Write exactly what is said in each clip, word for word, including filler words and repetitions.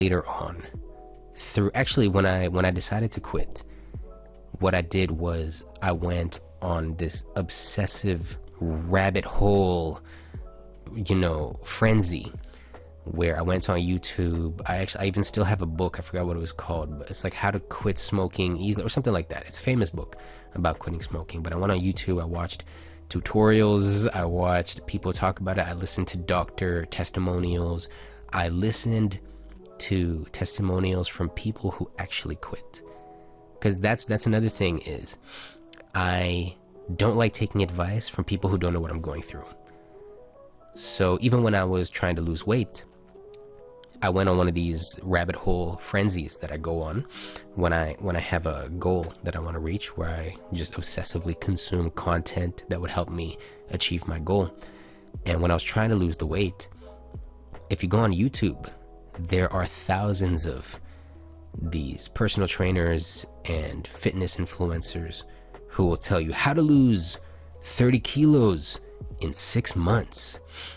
later on, through actually when I when I decided to quit, what I did was I went on this obsessive rabbit hole, you know, frenzy, where I went on YouTube. I actually I even still have a book. I forgot what it was called, but it's like How to Quit Smoking Easily or something like that. It's a famous book about quitting smoking. But I went on YouTube. I watched tutorials. I watched people talk about it. I listened to doctor testimonials. I listened to testimonials from people who actually quit. Because that's that's another thing is I don't like taking advice from people who don't know what I'm going through. So even when I was trying to lose weight, I went on one of these rabbit hole frenzies that I go on when I when I have a goal that I want to reach, where I just obsessively consume content that would help me achieve my goal. And when I was trying to lose the weight, if you go on YouTube, there are thousands of these personal trainers and fitness influencers who will tell you how to lose thirty kilos in six months.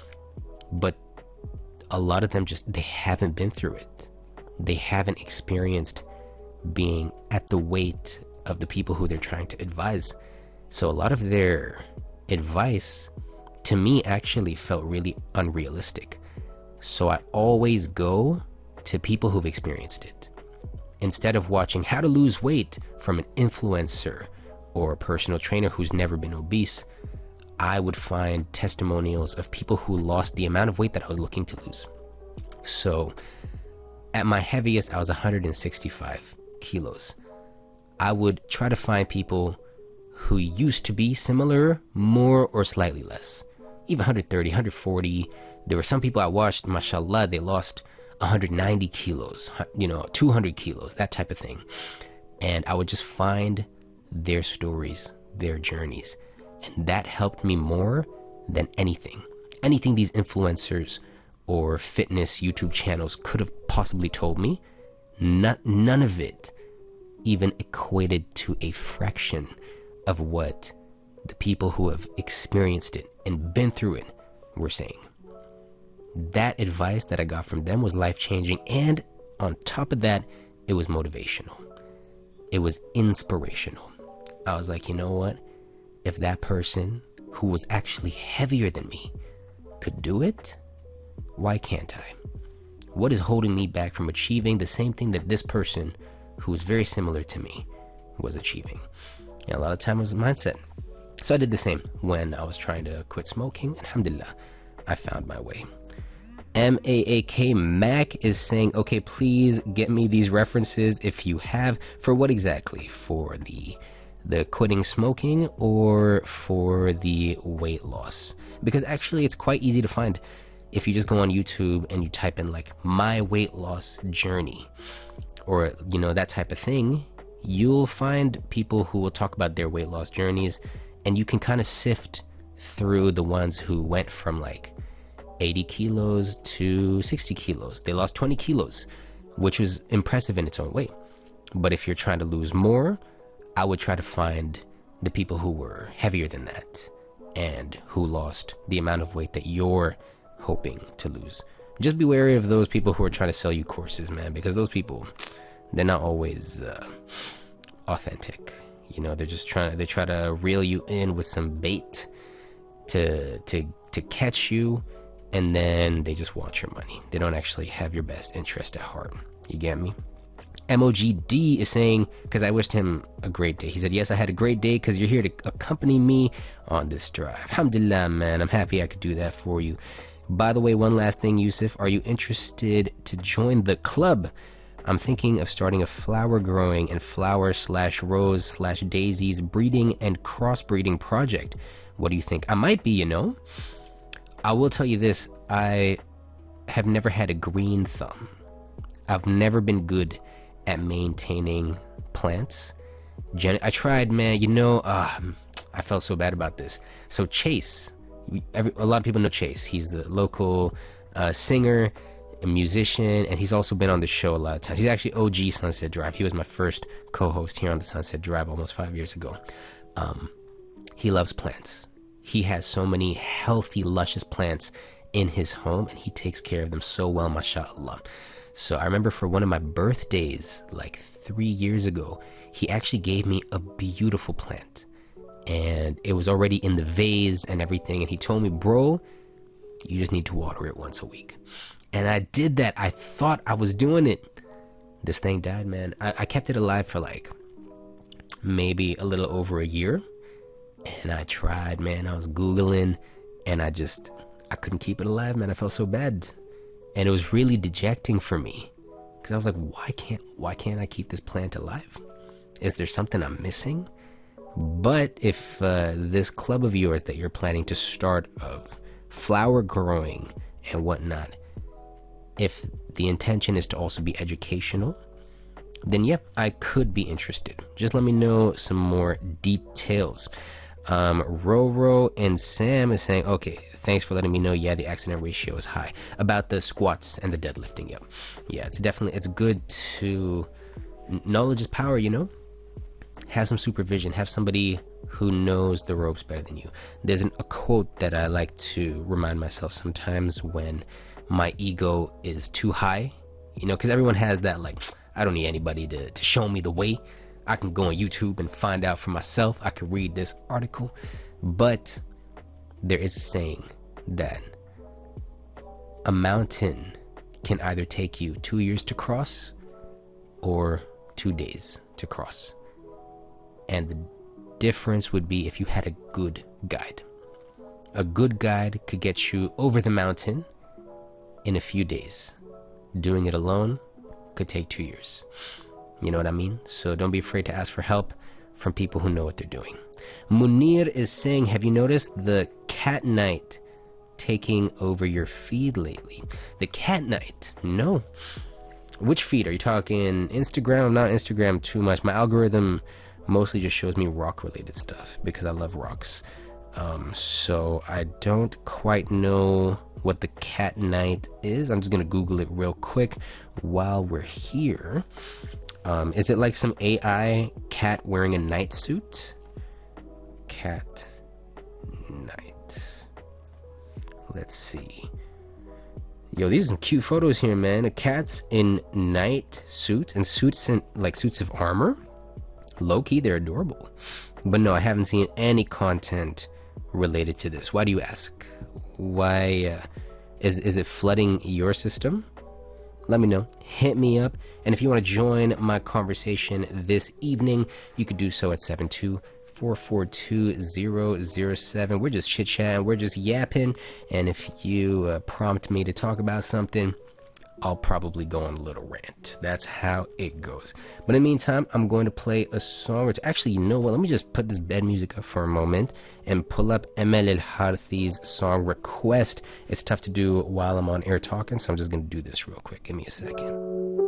But a lot of them just, they haven't been through it. They haven't experienced being at the weight of the people who they're trying to advise. So a lot of their advice to me actually felt really unrealistic. So I always go to people who've experienced it. Instead of watching how to lose weight from an influencer or a personal trainer who's never been obese, I would find testimonials of people who lost the amount of weight that I was looking to lose. So at my heaviest, I was one hundred sixty-five kilos. I would try to find people who used to be similar, more or slightly less. Even one hundred thirty, one hundred forty. There were some people I watched, mashallah, they lost one hundred ninety kilos, you know, two hundred kilos, that type of thing. And I would just find their stories, their journeys. And that helped me more than anything. Anything these influencers or fitness YouTube channels could have possibly told me, not, none of it even equated to a fraction of what the people who have experienced it and been through it were saying. That advice that I got from them was life-changing, and on top of that, it was motivational. It was inspirational. I was like, you know what? If that person who was actually heavier than me could do it, why can't I? What is holding me back from achieving the same thing that this person who was very similar to me was achieving? And a lot of time it was a mindset. So I did the same when I was trying to quit smoking. Alhamdulillah, I found my way. M A A K Mac is saying, okay, please get me these references if you have. For what exactly? For the the quitting smoking or for the weight loss? Because actually it's quite easy to find. If you just go on YouTube and you type in like my weight loss journey or, you know, that type of thing, you'll find people who will talk about their weight loss journeys, and you can kind of sift through the ones who went from like eighty kilos to sixty kilos. They lost twenty kilos, which was impressive in its own way. But if you're trying to lose more, I would try to find the people who were heavier than that and who lost the amount of weight that you're hoping to lose. Just be wary of those people who are trying to sell you courses, man, because those people, they're not always uh, authentic. You know, they're just trying to, they try to reel you in with some bait to to to catch you, and then they just want your money. They don't actually have your best interest at heart. You get me? M O G D is saying, because I wished him a great day. He said, yes, I had a great day because you're here to accompany me on this drive. Alhamdulillah, man. I'm happy I could do that for you. By the way, one last thing, Yusuf. Are you interested to join the club? I'm thinking of starting a flower growing and flower slash rose slash daisies breeding and crossbreeding project. What do you think? I might be, you know. I will tell you this. I have never had a green thumb. I've never been good at maintaining plants. Gen- I tried, man, you know, uh, I felt so bad about this. So Chase, every, a lot of people know Chase. He's the local uh, singer, a musician, and he's also been on the show a lot of times. He's actually O G Sunset Drive. He was my first co-host here on the Sunset Drive almost five years ago. Um, he loves plants. He has so many healthy, luscious plants in his home, and he takes care of them so well, mashallah. So I remember for one of my birthdays, like three years ago, he actually gave me a beautiful plant. And it was already in the vase and everything. And he told me, bro, you just need to water it once a week. And I did that. I thought I was doing it. This thing died, man. I, I kept it alive for like maybe a little over a year. And I tried, man. I was Googling and I just, I couldn't keep it alive, man. I felt so bad. And it was really dejecting for me. Because I was like, why can't, why can't I keep this plant alive? Is there something I'm missing? But if uh, this club of yours that you're planning to start of flower growing and whatnot, if the intention is to also be educational, then yep, I could be interested. Just let me know some more details. Um, Roro and Sam is saying, okay, thanks for letting me know. Yeah, the accident ratio is high. About the squats and the deadlifting, yep. Yeah, it's definitely, it's good to, knowledge is power, you know? Have some supervision, have somebody who knows the ropes better than you. There's an, a quote that I like to remind myself sometimes when my ego is too high, you know, because everyone has that, like, I don't need anybody to, to show me the way. I can go on YouTube and find out for myself. I could read this article. But there is a saying that a mountain can either take you two years to cross or two days to cross. And the difference would be if you had a good guide. A good guide could get you over the mountain in a few days. Doing it alone could take two years. You know what I mean? So don't be afraid to ask for help from people who know what they're doing. Munir is saying, have you noticed the cat night taking over your feed lately? The cat night? No. Which feed? Are you talking Instagram? I'm not Instagram too much. My algorithm mostly just shows me rock related stuff because I love rocks. Um, so I don't quite know what the cat night is. I'm just gonna Google it real quick while we're here. Um, is it like some A I cat wearing a night suit? Cat night. Let's see. Yo, these are some cute photos here, man. A cat's in night suits and suits in like suits of armor. Low-key, they're adorable. But no, I haven't seen any content related to this. Why do you ask? Why uh, is is it flooding your system? Let me know. Hit me up. And if you want to join my conversation this evening, you could do so at seven two four four two zero zero seven. We're just chit-chatting. We're just yapping. And if you uh, prompt me to talk about something, I'll probably go on a little rant. That's how it goes. But in the meantime, I'm going to play a song. Which actually, you know what? Let me just put this bed music up for a moment and pull up Emel El Harthi's song Request. It's tough to do while I'm on air talking, so I'm just going to do this real quick. Give me a second.